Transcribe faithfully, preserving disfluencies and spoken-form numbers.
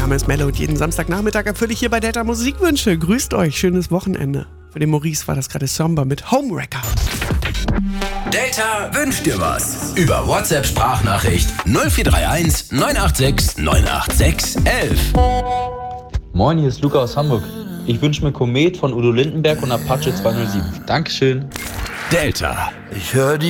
Name ist Mello und jeden Samstagnachmittag erfülle ich hier bei Delta Musikwünsche. Grüßt euch, schönes Wochenende. Für den Maurice war das gerade Somber mit Homewrecker. Delta wünscht dir was. Über WhatsApp-Sprachnachricht null vier drei eins neun acht sechs neun acht sechs elf. Moin, hier ist Luca aus Hamburg. Ich wünsche mir Komet von Udo Lindenberg und Apache zweihundertsieben. Dankeschön. Delta. Ich höre die